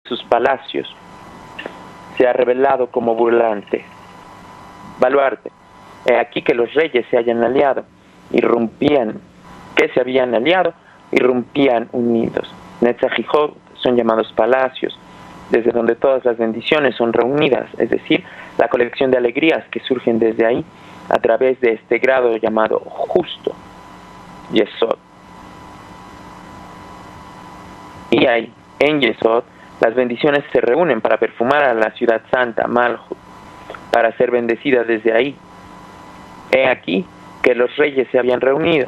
sus palacios se ha revelado como burlante. Baluarte, he aquí que los reyes se hayan aliado, se habían aliado, irrumpían unidos. Netzach son llamados palacios, desde donde todas las bendiciones son reunidas, es decir, la colección de alegrías que surgen desde ahí, a través de este grado llamado justo, Yesod. Y ahí, en Yesod, las bendiciones se reúnen para perfumar a la ciudad santa, Malhut, para ser bendecida desde ahí. He aquí que los reyes se habían reunido.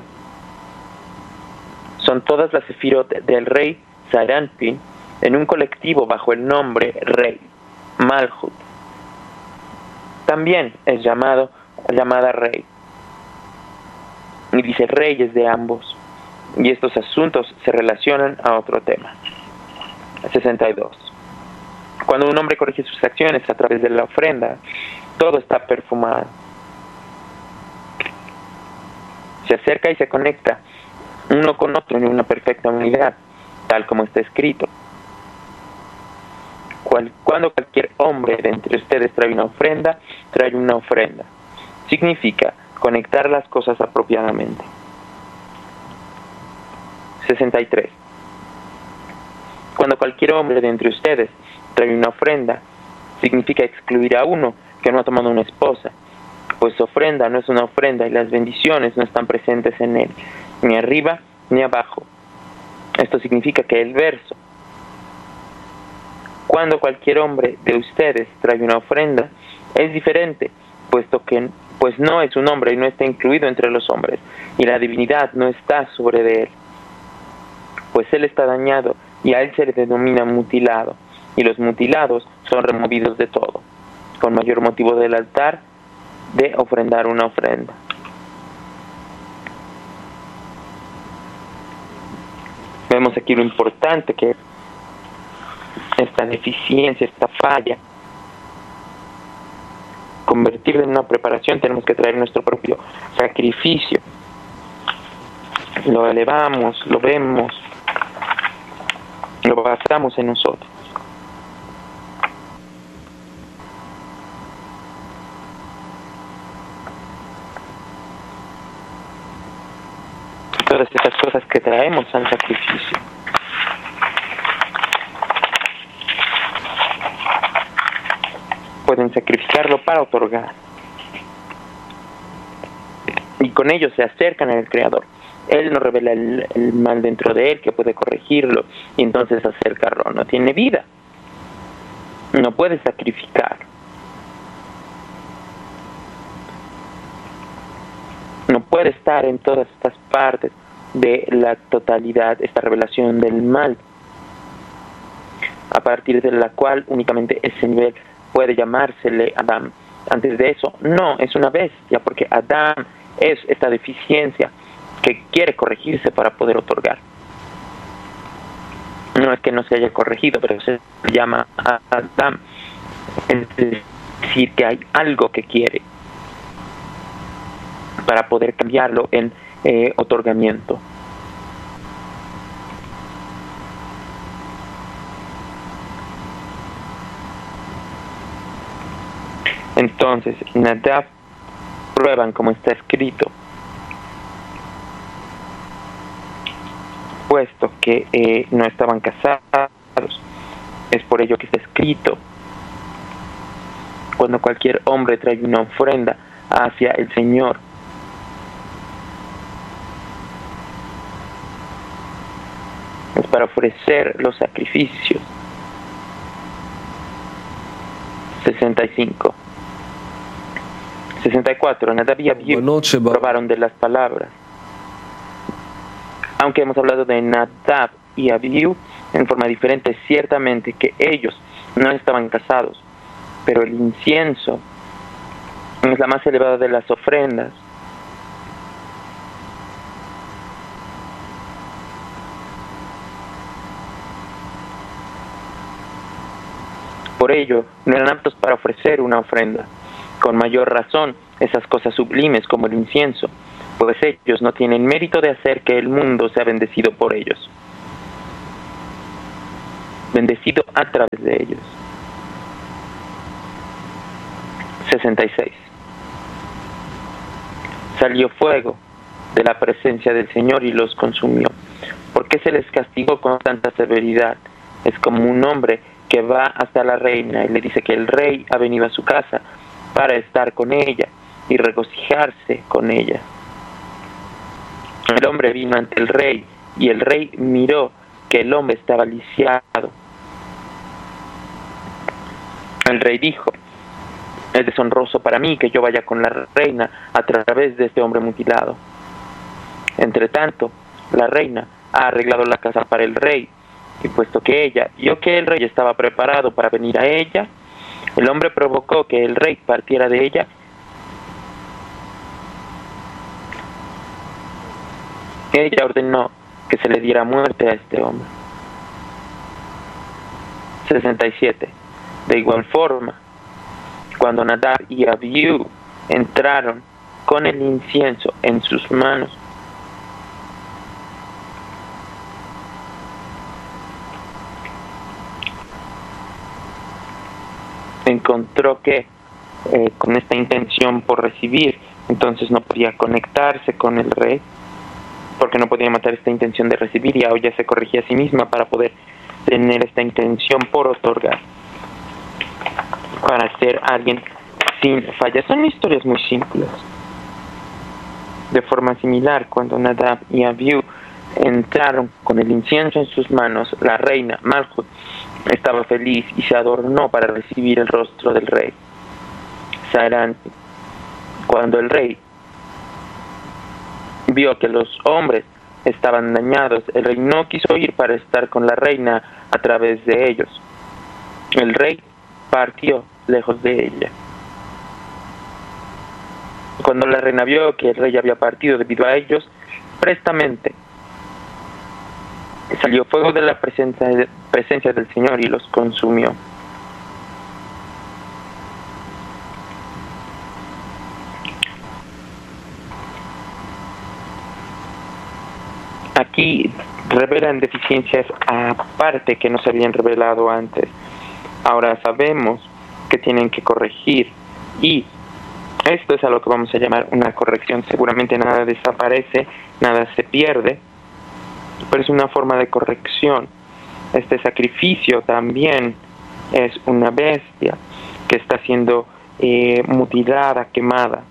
Son todas las sefirot del rey Saranpin en un colectivo bajo el nombre Rey, Malhut. También es llamada Rey. Y dice reyes de ambos. Y estos asuntos se relacionan a otro tema. 62. Cuando un hombre corrige sus acciones a través de la ofrenda, todo está perfumado. Se acerca y se conecta uno con otro en una perfecta unidad, tal como está escrito. Cuando cualquier hombre de entre ustedes trae una ofrenda. Significa conectar las cosas apropiadamente. 63. Cuando cualquier hombre de entre ustedes trae una ofrenda, significa excluir a uno que no ha tomado una esposa, pues su ofrenda no es una ofrenda y las bendiciones no están presentes en él, ni arriba ni abajo. Esto significa que el verso, cuando cualquier hombre de ustedes trae una ofrenda, es diferente, pues no es un hombre y no está incluido entre los hombres, y la divinidad no está sobre de él, pues él está dañado y a él se le denomina mutilado, y los mutilados son removidos de todo, con mayor motivo del altar de ofrendar una ofrenda. Vemos aquí lo importante que es esta deficiencia, esta falla. Convertirla en una preparación, tenemos que traer nuestro propio sacrificio. Lo elevamos, lo vemos, lo basamos en nosotros. Todas estas cosas que traemos al sacrificio. Pueden sacrificarlo para otorgar. Y con ello se acercan al Creador. Él no revela el mal dentro de él, que puede corregirlo, y entonces acercarlo. No tiene vida. No puede sacrificar. No puede estar en todas estas partes de la totalidad, esta revelación del mal, a partir de la cual únicamente ese nivel puede llamársele Adán. Antes de eso, no, es una bestia, porque Adán es esta deficiencia que quiere corregirse para poder otorgar. No es que no se haya corregido, pero se llama Adán, es decir, que hay algo que quiere para poder cambiarlo en otorgamiento. Entonces, Nadab prueban como está escrito, puesto que no estaban casados, es por ello que está escrito: cuando cualquier hombre trae una ofrenda hacia el Señor, es para ofrecer los sacrificios. 65. 64. Nadab y Abiú probaron de las palabras. Aunque hemos hablado de Nadab y Abiú en forma diferente, ciertamente que ellos no estaban casados, pero el incienso es la más elevada de las ofrendas. Por ello, no eran aptos para ofrecer una ofrenda. Con mayor razón, esas cosas sublimes como el incienso, pues ellos no tienen mérito de hacer que el mundo sea bendecido por ellos. bendecido a través de ellos. 66. Salió fuego de la presencia del Señor y los consumió. ¿Por qué se les castigó con tanta severidad? Es como un hombre que va hasta la reina y le dice que el rey ha venido a su casa para estar con ella y regocijarse con ella. El hombre vino ante el rey y el rey miró que el hombre estaba lisiado. El rey dijo: es deshonroso para mí que yo vaya con la reina a través de este hombre mutilado. Entre tanto, la reina ha arreglado la casa para el rey, y puesto que ella vio que el rey estaba preparado para venir a ella, el hombre provocó que el rey partiera de ella. Ella ordenó que se le diera muerte a este hombre. 67. De igual forma, cuando Nadab y Abiú entraron con el incienso en sus manos, encontró que con esta intención por recibir, entonces no podía conectarse con el rey, porque no podía matar esta intención de recibir, y ahora ya se corrigía a sí misma para poder tener esta intención por otorgar, para ser alguien sin fallas. Son historias muy simples. De forma similar, cuando Nadab y Abiú entraron con el incienso en sus manos, la reina Malhut estaba feliz y se adornó para recibir el rostro del rey. Saranti. Cuando el rey vio que los hombres estaban dañados, el rey no quiso ir para estar con la reina a través de ellos. El rey partió lejos de ella. Cuando la reina vio que el rey había partido debido a ellos, prestamente salió fuego de la presencia del Señor y los consumió. Aquí revelan deficiencias aparte que no se habían revelado antes. Ahora sabemos que tienen que corregir, y esto es a lo que vamos a llamar una corrección. Seguramente nada desaparece, nada se pierde, pero es una forma de corrección. Este sacrificio también es una bestia que está siendo mutilada, quemada.